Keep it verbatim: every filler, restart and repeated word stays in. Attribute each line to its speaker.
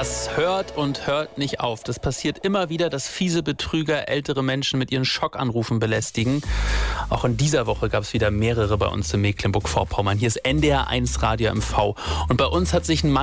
Speaker 1: Das hört und hört nicht auf. Das passiert immer wieder, dass fiese Betrüger ältere Menschen mit ihren Schockanrufen belästigen. Auch in dieser Woche gab es wieder mehrere bei uns in Mecklenburg-Vorpommern. Hier ist N D R eins Radio M V. Und bei uns hat sich ein Mann